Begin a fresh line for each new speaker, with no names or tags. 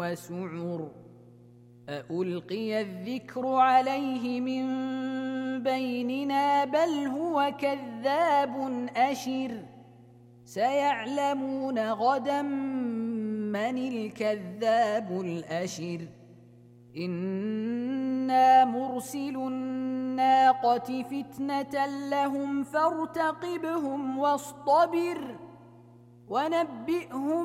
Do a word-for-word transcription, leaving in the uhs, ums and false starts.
وسعر أألقي الذكر عليه من بيننا بل هو كذاب أشر سيعلمون غدا من الكذاب الأشر إنا مرسل الناقة فتنة لهم فارتقبهم واصطبر ونبئهم